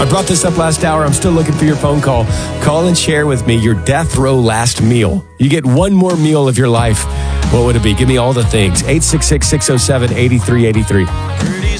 I brought this up last hour. I'm still looking for your phone call. Call and share with me your death row last meal. You get one more meal of your life. What would it be? Give me all the things. 866-607-8383.